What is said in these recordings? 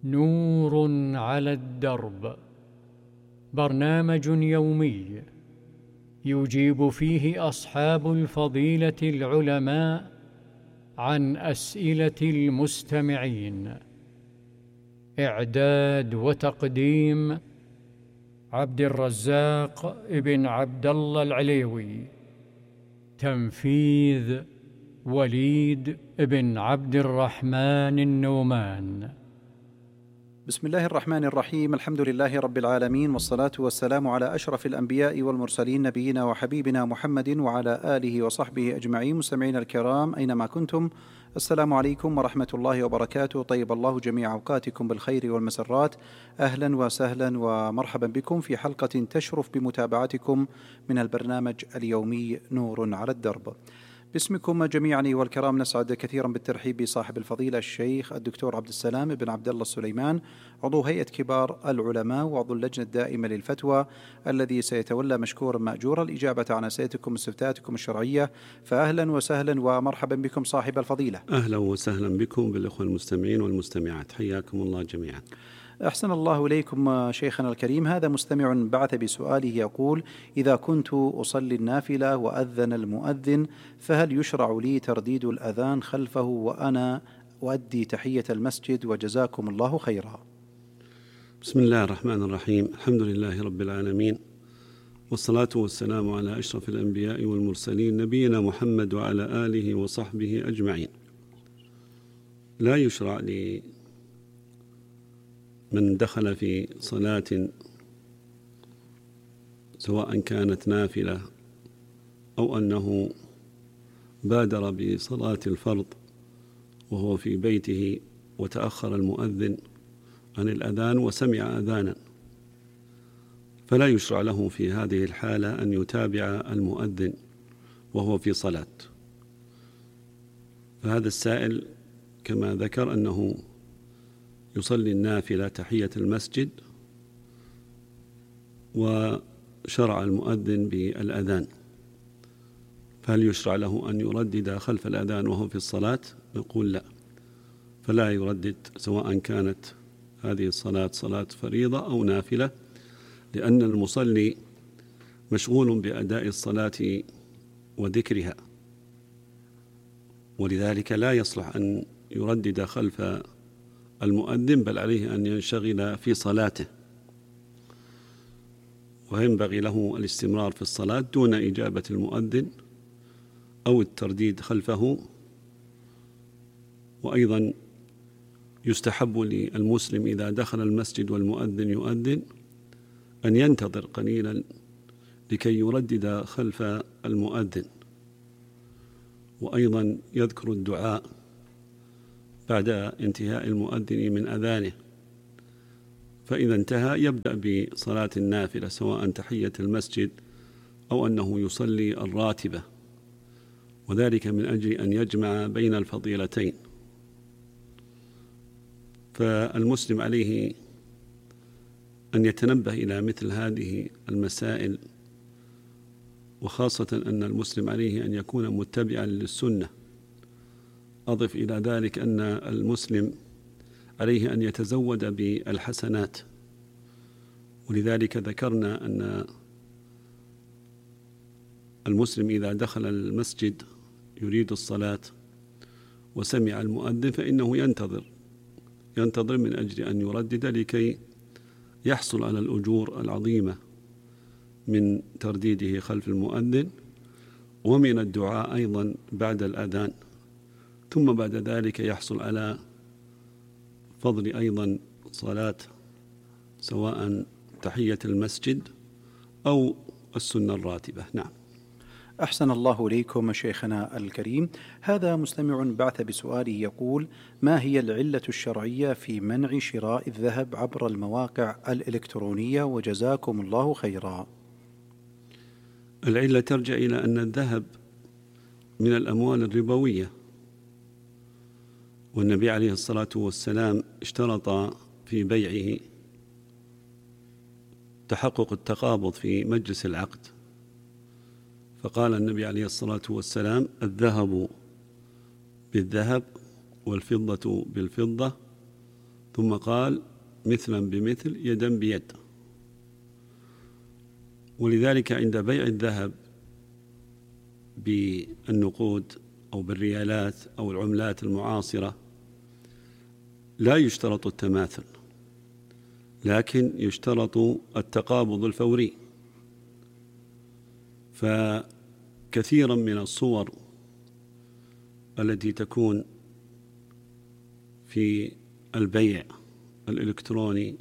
نور على الدرب، برنامج يومي يجيب فيه أصحاب الفضيلة العلماء عن أسئلة المستمعين. إعداد وتقديم عبد الرزاق ابن عبد الله العليوي. تنفيذ وليد بن عبد الرحمن النومان. بسم الله الرحمن الرحيم. الحمد لله رب العالمين، والصلاة والسلام على أشرف الأنبياء والمرسلين، نبينا وحبيبنا محمد وعلى آله وصحبه أجمعين. مستمعين الكرام أينما كنتم، السلام عليكم ورحمة الله وبركاته. طيب الله جميع أوقاتكم بالخير والمسرات. أهلا وسهلا ومرحبا بكم في حلقة تشرف بمتابعتكم من البرنامج اليومي نور على الدرب. باسمكم جميعا أيها الكرام، نسعد كثيرا بالترحيب بصاحب الفضيلة الشيخ الدكتور عبد السلام بن عبد الله السليمان، عضو هيئة كبار العلماء وعضو اللجنة الدائمة للفتوى، الذي سيتولى مشكورا مأجورا الإجابة عن أسئلتكم واستفتاءاتكم الشرعية. فأهلا وسهلا ومرحبا بكم صاحب الفضيلة. أهلا وسهلا بكم بالأخوة المستمعين والمستمعات، حياكم الله جميعا. أحسن الله إليكم شيخنا الكريم. هذا مستمع بعث بسؤاله يقول: إذا كنت أصلي النافلة وأذن المؤذن، فهل يشرع لي ترديد الأذان خلفه وأنا أؤدي تحية المسجد؟ وجزاكم الله خيرا. بسم الله الرحمن الرحيم. الحمد لله رب العالمين، والصلاة والسلام على أشرف الأنبياء والمرسلين، نبينا محمد وعلى آله وصحبه أجمعين. لا يشرع من دخل في صلاة سواء كانت نافلة أو أنه بادر بصلاة الفرض وهو في بيته وتأخر المؤذن عن الأذان وسمع أذانا، فلا يشرع له في هذه الحالة أن يتابع المؤذن وهو في صلاة. فهذا السائل كما ذكر أنه يصلي النافلة تحية المسجد وشرع المؤذن بالأذان، فهل يشرع له أن يردد خلف الأذان وهو في الصلاة؟ نقول لا، فلا يردد سواء كانت هذه الصلاة صلاة فريضة أو نافلة، لأن المصلي مشغول بأداء الصلاة وذكرها، ولذلك لا يصلح أن يردد خلف المؤذن، بل عليه أن ينشغل في صلاته، وينبغي له الاستمرار في الصلاة دون إجابة المؤذن أو الترديد خلفه. وأيضا يستحب للمسلم إذا دخل المسجد والمؤذن يؤذن أن ينتظر قليلا لكي يردد خلف المؤذن، وأيضا يذكر الدعاء بعد انتهاء المؤذن من أذانه، فإذا انتهى يبدأ بصلاة النافلة سواء تحية المسجد أو أنه يصلي الراتبة، وذلك من أجل أن يجمع بين الفضيلتين. فالمسلم عليه أن يتنبه إلى مثل هذه المسائل، وخاصة أن المسلم عليه أن يكون متبعا للسنة. أضف إلى ذلك أن المسلم عليه أن يتزود بالحسنات، ولذلك ذكرنا أن المسلم إذا دخل المسجد يريد الصلاة وسمع المؤذن فإنه ينتظر من أجل أن يردد لكي يحصل على الأجور العظيمة من ترديده خلف المؤذن، ومن الدعاء أيضا بعد الأذان، ثم بعد ذلك يحصل على فضل أيضا صلاة سواء تحية المسجد أو السنة الراتبة. نعم. أحسن الله إليكم شيخنا الكريم. هذا مستمع بعث بسؤاله يقول: ما هي العلة الشرعية في منع شراء الذهب عبر المواقع الإلكترونية؟ وجزاكم الله خيرا. العلة ترجع إلى أن الذهب من الأموال الربوية، والنبي عليه الصلاة والسلام اشترط في بيعه تحقق التقابض في مجلس العقد، فقال النبي عليه الصلاة والسلام: الذهب بالذهب والفضة بالفضة ثم قال مثلا بمثل يدا بيد. ولذلك عند بيع الذهب بالنقود أو بالريالات أو العملات المعاصرة لا يشترط التماثل، لكن يشترط التقابض الفوري. فكثيرا من الصور التي تكون في البيع الإلكتروني،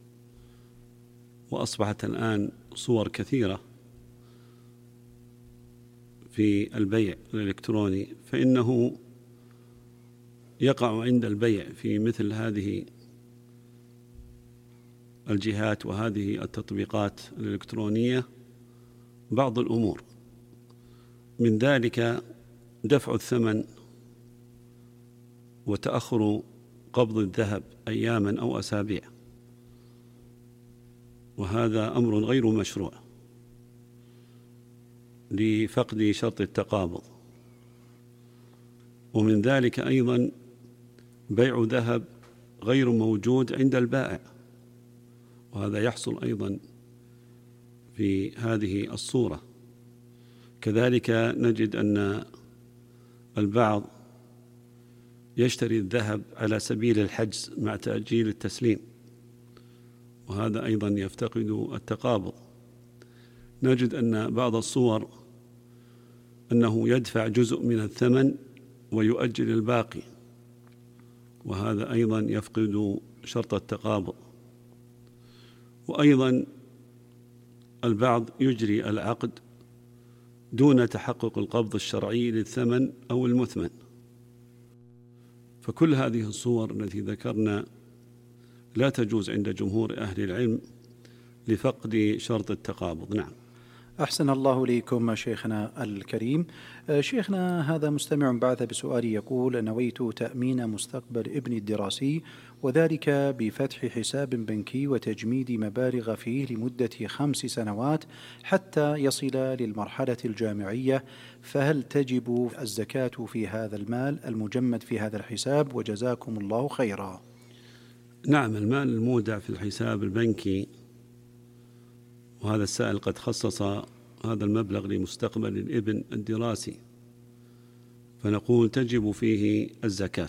وأصبحت الآن صور كثيرة في البيع الإلكتروني، فإنه يقع عند البيع في مثل هذه الجهات وهذه التطبيقات الإلكترونية بعض الأمور، من ذلك دفع الثمن وتأخر قبض الذهب أياما أو أسابيع، وهذا أمر غير مشروع لفقد شرط التقابض. ومن ذلك أيضا بيع ذهب غير موجود عند البائع، وهذا يحصل أيضا في هذه الصورة. كذلك نجد أن البعض يشتري الذهب على سبيل الحجز مع تأجيل التسليم، وهذا أيضا يفتقد التقابض. نجد أن بعض الصور أنه يدفع جزء من الثمن ويؤجل الباقي، وهذا أيضا يفقد شرط التقابض. وأيضا البعض يجري العقد دون تحقق القبض الشرعي للثمن أو المثمن. فكل هذه الصور التي ذكرنا لا تجوز عند جمهور أهل العلم لفقد شرط التقابض. نعم. أحسن الله إليكم شيخنا الكريم. شيخنا هذا مستمع بعث بسؤال يقول: نويت تأمين مستقبل ابني الدراسي، وذلك بفتح حساب بنكي وتجميد مبالغ فيه لمدة 5 سنوات حتى يصل للمرحلة الجامعية، فهل تجب الزكاة في هذا المال المجمد في هذا الحساب؟ وجزاكم الله خيرا. نعم، المال المودع في الحساب البنكي، وهذا السائل قد خصص هذا المبلغ لمستقبل الابن الدراسي، فنقول تجب فيه الزكاة.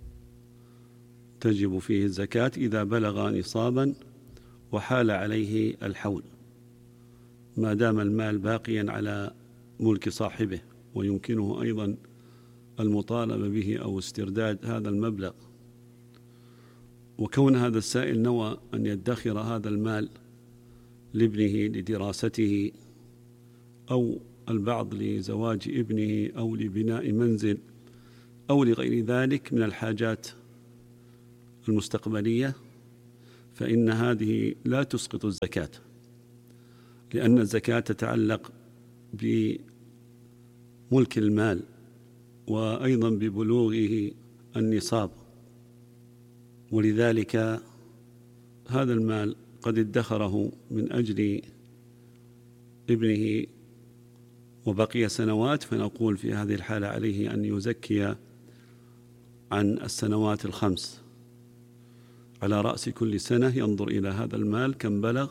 تجب فيه الزكاة إذا بلغ نصابا وحال عليه الحول، ما دام المال باقيا على ملك صاحبه، ويمكنه أيضا المطالبة به أو استرداد هذا المبلغ. وكون هذا السائل نوى أن يدخر هذا المال لابنه لدراسته، أو البعض لزواج ابنه، أو لبناء منزل، أو لغير ذلك من الحاجات المستقبلية، فإن هذه لا تسقط الزكاة، لأن الزكاة تتعلق بملك المال وأيضا ببلوغه النصاب. ولذلك هذا المال قد ادخره من أجل ابنه وبقي سنوات، فنقول في هذه الحالة عليه أن يزكي عن السنوات 5 على رأس كل سنة، ينظر إلى هذا المال كم بلغ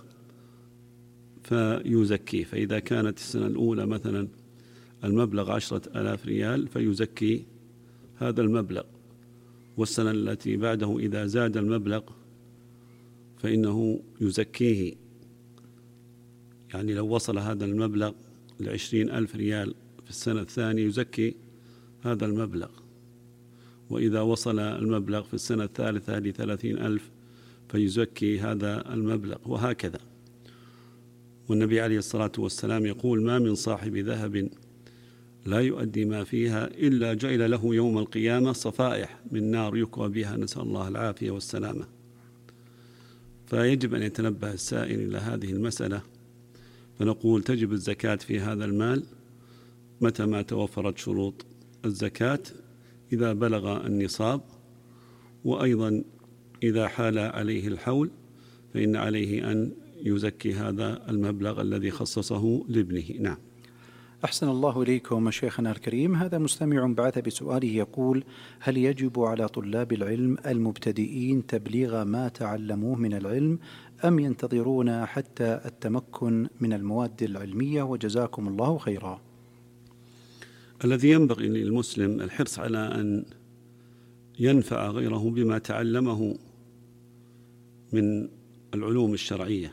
فيزكيه. فإذا كانت السنة الأولى مثلا المبلغ 10,000 ريال فيزكي هذا المبلغ، والسنة التي بعده إذا زاد المبلغ فإنه يزكيه. يعني لو وصل هذا المبلغ 20,000 ريال في السنة الثانية يزكي هذا المبلغ، وإذا وصل المبلغ في السنة الثالثة ل30,000 فيزكي هذا المبلغ، وهكذا. والنبي عليه الصلاة والسلام يقول: ما من صاحب ذهب لا يؤدي ما فيها إلا جعل له يوم القيامة صفائح من نار يكوى بها، نسأل الله العافية والسلامة. فيجب أن يتنبه السائل إلى هذه المسألة، فنقول تجب الزكاة في هذا المال متى ما توفرت شروط الزكاة، إذا بلغ النصاب، وأيضا إذا حال عليه الحول فإن عليه أن يزكي هذا المبلغ الذي خصصه لابنه. نعم. أحسن الله إليكم شيخنا الكريم. هذا مستمع بعث بسؤاله يقول: هل يجب على طلاب العلم المبتدئين تبليغ ما تعلموه من العلم أم ينتظرون حتى التمكن من المواد العلمية؟ وجزاكم الله خيرا. الذي ينبغي للمسلم الحرص على أن ينفع غيره بما تعلمه من العلوم الشرعية،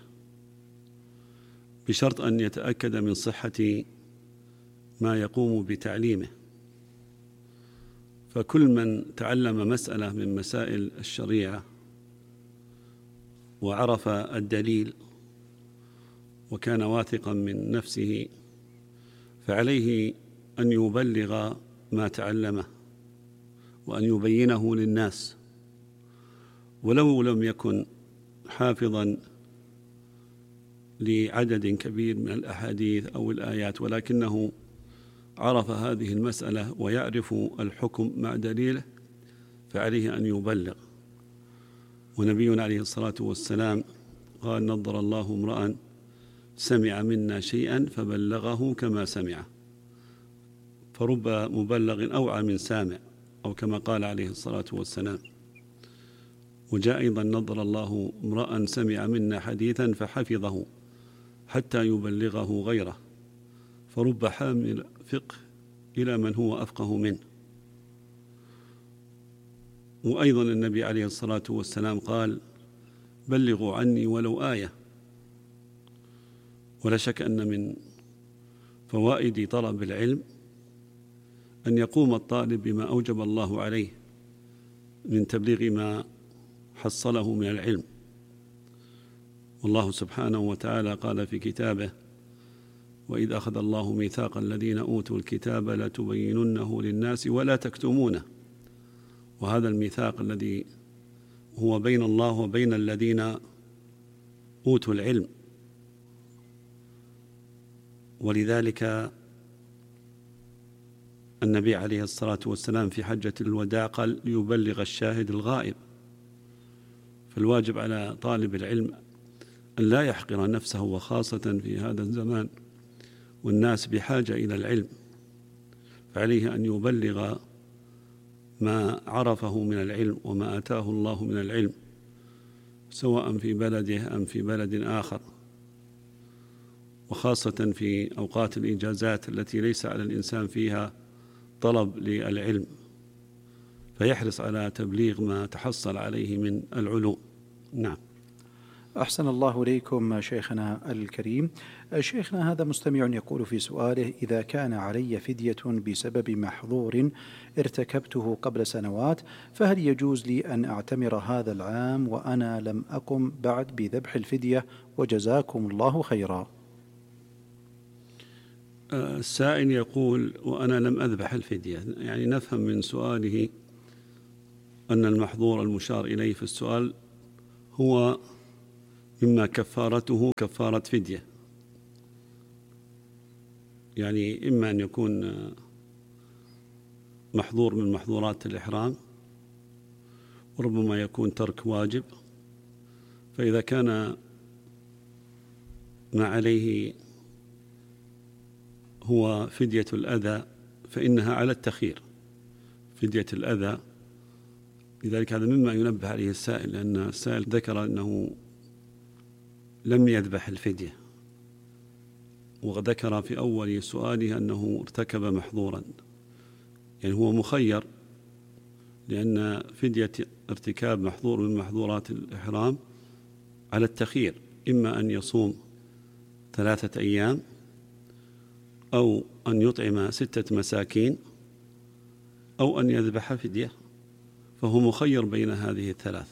بشرط أن يتأكد من صحة ما يقوم بتعليمه. فكل من تعلم مسألة من مسائل الشريعة وعرف الدليل وكان واثقا من نفسه فعليه أن يبلغ ما تعلمه وأن يبينه للناس، ولو لم يكن حافظا لعدد كبير من الأحاديث أو الآيات ولكنه عرف هذه المسألة ويعرف الحكم مع دليله فعليه أن يبلغ. ونبينا عليه الصلاة والسلام قال: نضر الله امرأ سمع منا شيئا فبلغه كما سمعه، فرب مبلغ أوعى من سامع، أو كما قال عليه الصلاة والسلام. وجاء أيضا: نضر الله امرأ سمع منا حديثا فحفظه حتى يبلغه غيره، فرب حامل فقه إلى من هو أفقه منه. وأيضا النبي عليه الصلاة والسلام قال: بلغوا عني ولو آية. ولا شك أن من فوائد طلب العلم أن يقوم الطالب بما أوجب الله عليه من تبليغ ما حصله من العلم. والله سبحانه وتعالى قال في كتابه: وإذ أخذ الله ميثاق الذين أوتوا الكتاب لتبيننه للناس ولا تكتمونه. وهذا الميثاق الذي هو بين الله وبين الذين أوتوا العلم، ولذلك النبي عليه الصلاة والسلام في حجة الوداع قال: ليبلغ الشاهد الغائب. فالواجب على طالب العلم أن لا يحقر نفسه، وخاصة في هذا الزمان والناس بحاجة إلى العلم، فعليه أن يبلغ ما عرفه من العلم وما آتاه الله من العلم، سواء في بلده أم في بلد آخر، وخاصة في أوقات الإجازات التي ليس على الإنسان فيها طلب للعلم، فيحرص على تبليغ ما تحصل عليه من العلوم. نعم. أحسن الله إليكم شيخنا الكريم. شيخنا هذا مستمع يقول في سؤاله: إذا كان علي فدية بسبب محظور ارتكبته قبل سنوات، فهل يجوز لي أن أعتمر هذا العام وأنا لم أقم بعد بذبح الفدية؟ وجزاكم الله خيرا. السائل يقول: وأنا لم أذبح الفدية، يعني نفهم من سؤاله أن المحظور المشار إليه في السؤال هو مما كفارته كفارة فدية، يعني إما أن يكون محظور من محظورات الإحرام، وربما يكون ترك واجب. فإذا كان ما عليه هو فدية الأذى فإنها على التخيير، فدية الأذى. لذلك هذا مما ينبه عليه السائل، لأن السائل ذكر أنه لم يذبح الفدية، وذكر في أول سؤاله أنه ارتكب محظورا، يعني هو مخير، لأن فدية ارتكاب محظور من محظورات الإحرام على التخيير، إما أن يصوم 3 أيام أو أن يطعم 6 مساكين أو أن يذبح فدية، فهو مخير بين هذه الثلاث.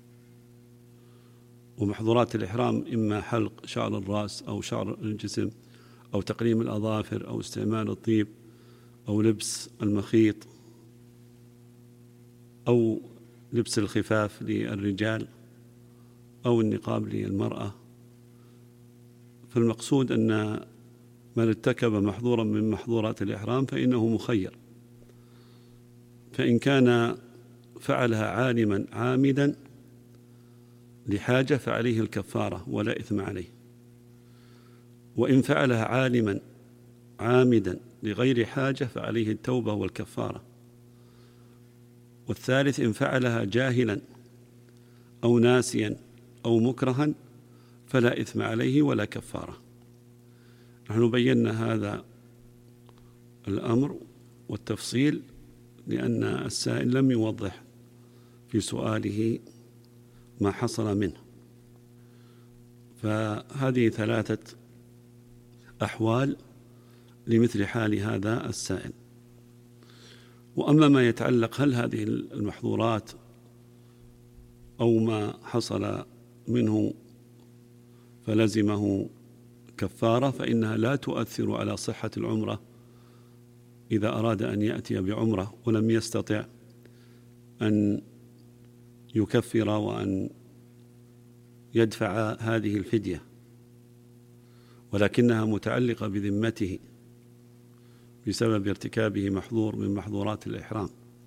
ومحظورات الإحرام إما حلق شعر الرأس أو شعر الجسم أو تقليم الأظافر أو استعمال الطيب أو لبس المخيط أو لبس الخفاف للرجال أو النقاب للمرأة. فالمقصود أن من ارتكب محظورا من محظورات الإحرام فإنه مخير، فإن كان فعلها عالما عامدا لحاجة فعليه الكفارة ولا إثم عليه، وإن فعلها عالما عامدا لغير حاجة فعليه التوبة والكفارة. والثالث إن فعلها جاهلا أو ناسيا أو مكرها فلا إثم عليه ولا كفارة. نحن بينا هذا الأمر والتفصيل لأن السائل لم يوضح في سؤاله ما حصل منه، فهذه 3 أحوال لمثل حال هذا السائل. وأما ما يتعلق هل هذه المحظورات أو ما حصل منه فلزمه كفارة فإنها لا تؤثر على صحة العمرة إذا أراد أن يأتي بعمرة ولم يستطع أن يكفر وأن يدفع هذه الفدية، ولكنها متعلقة بذمته بسبب ارتكابه محظور من محظورات الإحرام.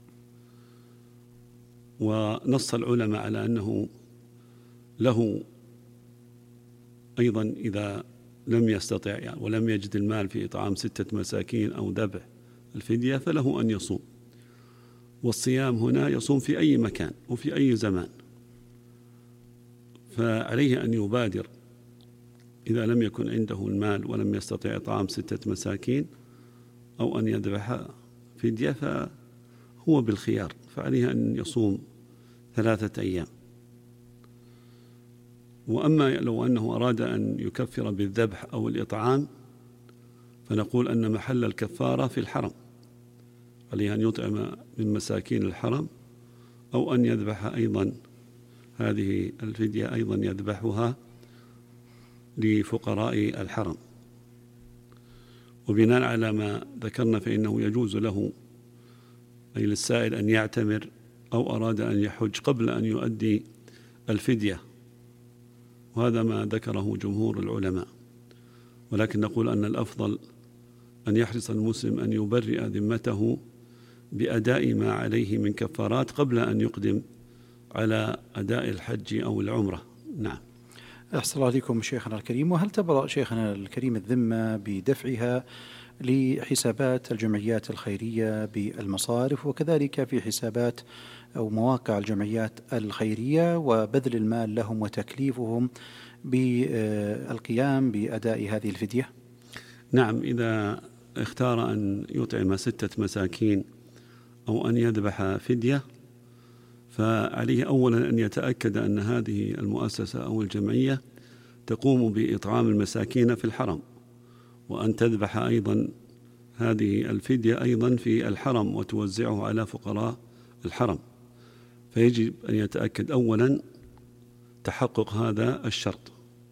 ونص العلماء على أنه له أيضا إذا لم يستطع ولم يجد المال في إطعام 6 مساكين أو ذبح الفدية فله أن يصوم. والصيام هنا يصوم في أي مكان وفي أي زمان، فعليه أن يبادر إذا لم يكن عنده المال ولم يستطع إطعام 6 مساكين أو أن يذبح فدية فهو بالخيار، فعليه أن يصوم 3 أيام. وأما لو أنه أراد أن يكفر بالذبح أو الإطعام فنقول أن محل الكفارة في الحرم، عليه أن يطعم من مساكين الحرم أو أن يذبح أيضا هذه الفدية أيضا يذبحها لفقراء الحرم. وبناء على ما ذكرنا فإنه يجوز له أي للسائل أن يعتمر أو أراد أن يحج قبل أن يؤدي الفدية، وهذا ما ذكره جمهور العلماء. ولكن نقول أن الأفضل أن يحرص المسلم أن يبرئ ذمته بأداء ما عليه من كفارات قبل أن يقدم على أداء الحج أو العمرة. نعم. أحسن الله عليكم شيخنا الكريم. وهل تبرأ شيخنا الكريم الذمة بدفعها لحسابات الجمعيات الخيرية بالمصارف وكذلك في حسابات أو مواقع الجمعيات الخيرية وبذل المال لهم وتكليفهم بالقيام بأداء هذه الفدية؟ نعم، إذا اختار أن يطعم 6 مساكين أو أن يذبح فدية فعليه أولا أن يتأكد أن هذه المؤسسة أو الجمعية تقوم بإطعام المساكين في الحرم، وأن تذبح أيضا هذه الفدية أيضا في الحرم وتوزعه على فقراء الحرم. فيجب أن يتأكد أولا تحقق هذا الشرط،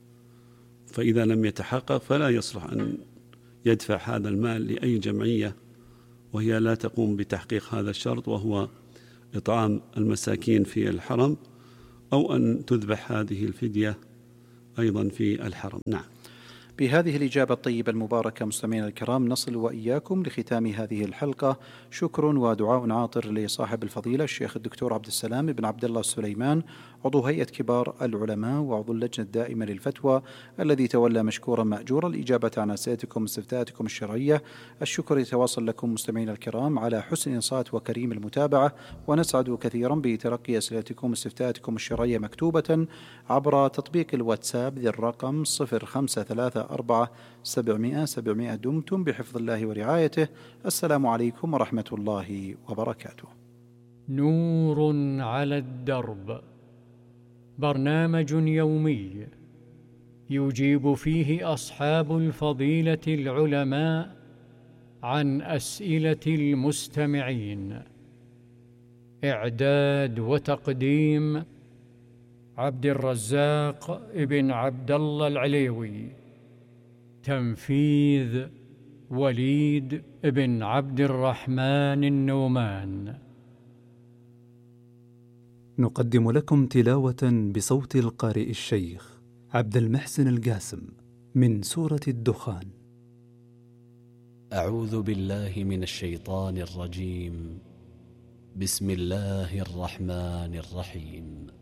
فإذا لم يتحقق فلا يصلح أن يدفع هذا المال لأي جمعية وهي لا تقوم بتحقيق هذا الشرط وهو إطعام المساكين في الحرم، أو أن تذبح هذه الفدية أيضا في الحرم. نعم. بهذه الإجابة الطيبة المباركة مستمعينا الكرام نصل وإياكم لختام هذه الحلقة. شكر ودعاء عاطر لصاحب الفضيلة الشيخ الدكتور عبد السلام بن عبد الله السليمان عضو هيئة كبار العلماء وعضو اللجنة الدائمة للفتوى الذي تولى مشكورا مأجورا الإجابة عن أسئلتكم واستفتاءاتكم الشرعية. الشكر يتواصل لكم مستمعينا الكرام على حسن الإنصات وكريم المتابعة، ونسعد كثيرا بتلقي أسئلتكم واستفتاءاتكم الشرعية مكتوبة عبر تطبيق الواتساب ذي الرقم 0534 دمتم بحفظ الله ورعايته. السلام عليكم ورحمة الله وبركاته. نور على الدرب، برنامج يومي يجيب فيه أصحاب الفضيلة العلماء عن أسئلة المستمعين. إعداد وتقديم عبد الرزاق ابن عبد الله العليوي. تنفيذ وليد ابن عبد الرحمن النومان. نقدم لكم تلاوة بصوت القارئ الشيخ عبد المحسن القاسم من سورة الدخان. أعوذ بالله من الشيطان الرجيم. بسم الله الرحمن الرحيم.